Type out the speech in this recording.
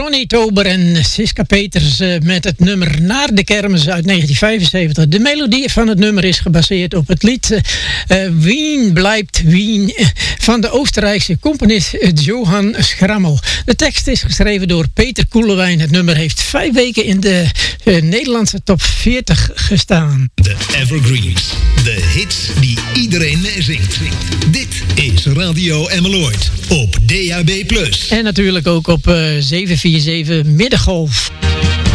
Ronnie Tober en Siska Peters met het nummer Naar de Kermis uit 1975. De melodie van het nummer is gebaseerd op het lied Wien blijft Wien van de Oostenrijkse componist Johann Schrammel. De tekst is geschreven door Peter Koelewijn. Het nummer heeft 5 weken in de Nederlandse top 40 gestaan. De Evergreens, de hits die iedereen meezingt. Dit is Radio Emmeloord op DAB+. En natuurlijk ook op 747 Middengolf.